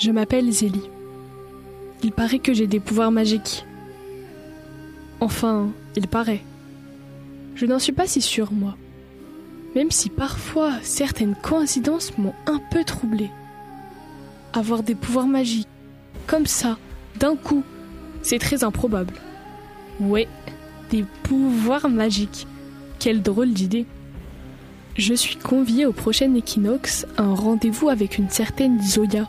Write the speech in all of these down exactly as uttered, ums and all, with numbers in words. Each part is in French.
Je m'appelle Zélie. Il paraît que j'ai des pouvoirs magiques. Enfin, il paraît. Je n'en suis pas si sûre, moi. Même si parfois, certaines coïncidences m'ont un peu troublée. Avoir des pouvoirs magiques, comme ça, d'un coup, c'est très improbable. Ouais, des pouvoirs magiques. Quelle drôle d'idée. Je suis conviée au prochain équinoxe à un rendez-vous avec une certaine Zoya.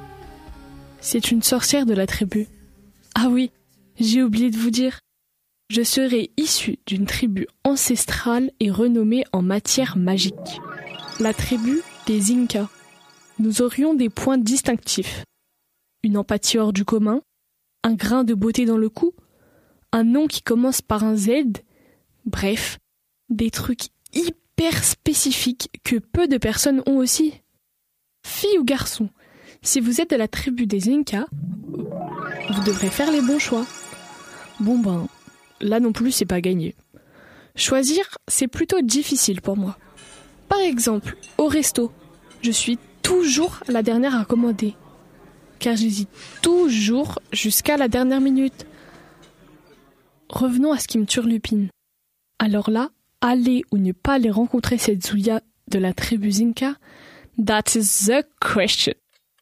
C'est une sorcière de la tribu. Ah oui, j'ai oublié de vous dire. Je serai issue d'une tribu ancestrale et renommée en matière magique. La tribu des Incas. Nous aurions des points distinctifs. Une empathie hors du commun, un grain de beauté dans le cou, un nom qui commence par un Z, bref, des trucs hyper spécifiques que peu de personnes ont aussi. Filles ou garçons, si vous êtes de la tribu des Incas, vous devrez faire les bons choix. Bon ben, là non plus c'est pas gagné. Choisir, c'est plutôt difficile pour moi. Par exemple, au resto, je suis toujours la dernière à commander. Car j'hésite toujours jusqu'à la dernière minute. Revenons à ce qui me turlupine. Alors là, aller ou ne pas aller rencontrer cette Zoya de la tribu Zinca, that is the question.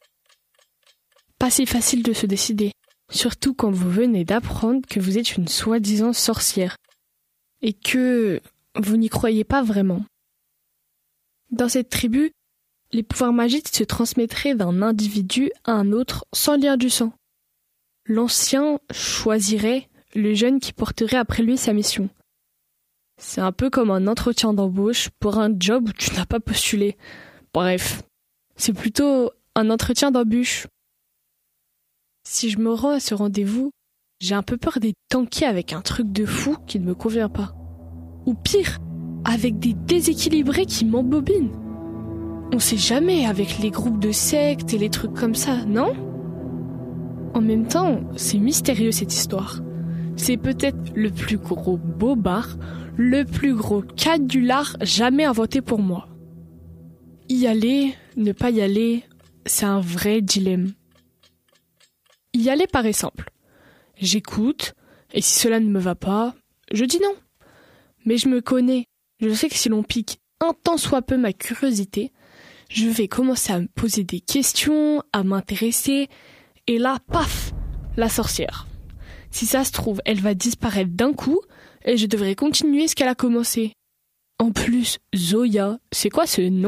Pas si facile de se décider, surtout quand vous venez d'apprendre que vous êtes une soi-disant sorcière et que vous n'y croyez pas vraiment. Dans cette tribu, les pouvoirs magiques se transmettraient d'un individu à un autre sans lien du sang. L'ancien choisirait le jeune qui porterait après lui sa mission. C'est un peu comme un entretien d'embauche pour un job où tu n'as pas postulé. Bref, c'est plutôt un entretien d'embûche. Si je me rends à ce rendez-vous, j'ai un peu peur d'être tankée avec un truc de fou qui ne me convient pas. Ou pire, avec des déséquilibrés qui m'embobinent. On sait jamais avec les groupes de sectes et les trucs comme ça, non ? En même temps, c'est mystérieux cette histoire. C'est peut-être le plus gros bobard, le plus gros canular jamais inventé pour moi. Y aller, ne pas y aller, c'est un vrai dilemme. Y aller paraît simple. J'écoute, et si cela ne me va pas, je dis non. Mais je me connais, je sais que si l'on pique un tant soit peu ma curiosité, je vais commencer à me poser des questions, à m'intéresser, et là, paf, la sorcière. Si ça se trouve, elle va disparaître d'un coup, et je devrais continuer ce qu'elle a commencé. En plus, Zoya, c'est quoi ce nom ?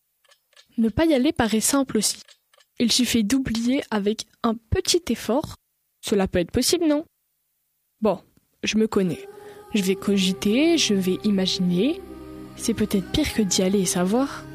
Ne pas y aller paraît simple aussi. Il suffit d'oublier avec un petit effort. Cela peut être possible, non ? Bon, je me connais. Je vais cogiter, je vais imaginer. C'est peut-être pire que d'y aller et savoir.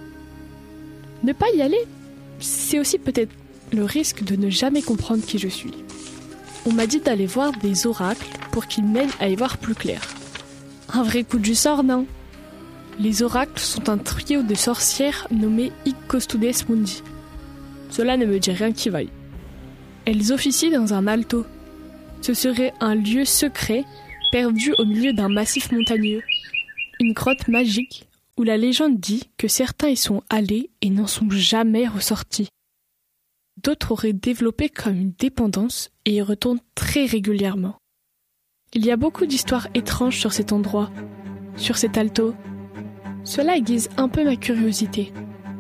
Ne pas y aller, c'est aussi peut-être le risque de ne jamais comprendre qui je suis. On m'a dit d'aller voir des oracles pour qu'ils m'aident à y voir plus clair. Un vrai coup du sort, non ? Les oracles sont un trio de sorcières nommées Hic Custodes Mundi. Cela ne me dit rien qui vaille. Elles officient dans un alto. Ce serait un lieu secret, perdu au milieu d'un massif montagneux. Une grotte magique où la légende dit que certains y sont allés et n'en sont jamais ressortis. D'autres auraient développé comme une dépendance et y retournent très régulièrement. Il y a beaucoup d'histoires étranges sur cet endroit, sur cet alto. Cela aiguise un peu ma curiosité.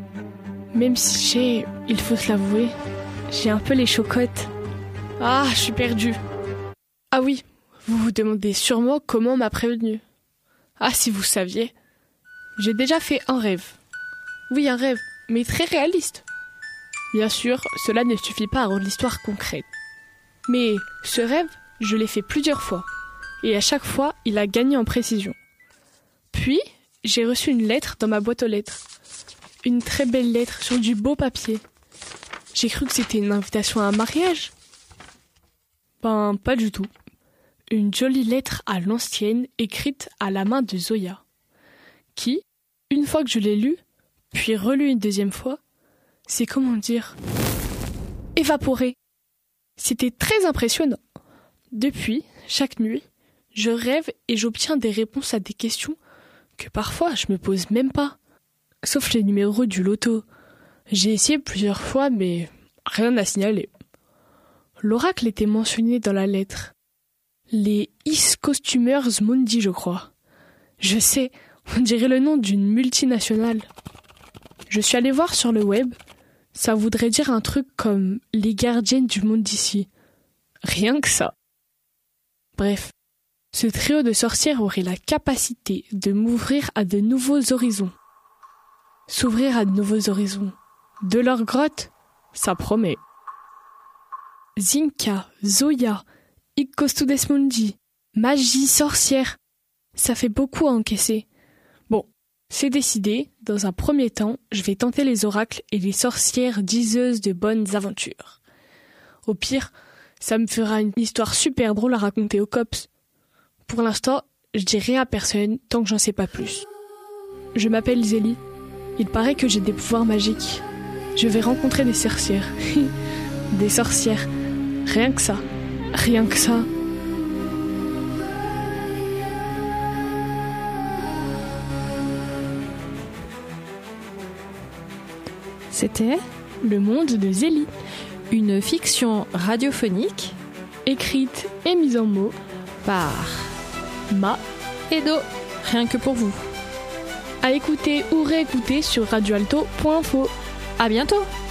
Même si j'ai, il faut se l'avouer, j'ai un peu les chocottes. Ah, je suis perdue. Ah oui, vous vous demandez sûrement comment on m'a prévenue. Ah, si vous saviez. J'ai déjà fait un rêve. Oui, un rêve, mais très réaliste. Bien sûr, cela ne suffit pas à rendre l'histoire concrète. Mais ce rêve, je l'ai fait plusieurs fois. Et à chaque fois, il a gagné en précision. Puis, j'ai reçu une lettre dans ma boîte aux lettres. Une très belle lettre sur du beau papier. J'ai cru que c'était une invitation à un mariage. Ben, pas du tout. Une jolie lettre à l'ancienne, écrite à la main de Zoya, qui, une fois que je l'ai lue, puis relue une deuxième fois, c'est comment dire, évaporé. C'était très impressionnant. Depuis, chaque nuit, je rêve et j'obtiens des réponses à des questions que parfois je me pose même pas. Sauf les numéros du loto. J'ai essayé plusieurs fois, mais rien à signaler. L'oracle était mentionné dans la lettre. Les Is Costumers Mundi, je crois. Je sais, on dirait le nom d'une multinationale. Je suis allé voir sur le web, ça voudrait dire un truc comme les gardiennes du monde d'ici. Rien que ça. Bref, ce trio de sorcières aurait la capacité de m'ouvrir à de nouveaux horizons. S'ouvrir à de nouveaux horizons. De leur grotte, ça promet. Zinka, Zoya, Icostudesmundi, magie, sorcière, ça fait beaucoup à encaisser. Bon, c'est décidé, dans un premier temps, je vais tenter les oracles et les sorcières diseuses de bonnes aventures. Au pire, ça me fera une histoire super drôle à raconter aux cops. Pour l'instant, je dis rien à personne tant que j'en sais pas plus. Je m'appelle Zélie. Il paraît que j'ai des pouvoirs magiques. Je vais rencontrer des sorcières. Des sorcières. Rien que ça. Rien que ça. C'était Le monde de Zélie. une fiction radiophonique Écrite et mise en mots par Ma Edo, rien que pour vous. à écouter ou réécouter sur radioalto point info. À bientôt!